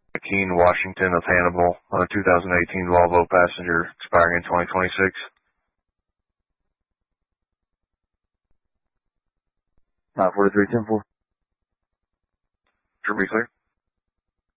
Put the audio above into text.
Keene Washington of Hannibal on a 2018 Volvo Passenger expiring in 2026. 4310-4. Should be clear.